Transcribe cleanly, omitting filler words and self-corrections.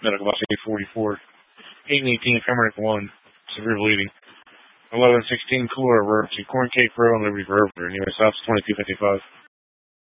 medical box 844. 818, Pembroke 1, severe bleeding. 1116, Cooler emergency. Corn Cake Road and Liberty Road. Near South 2255.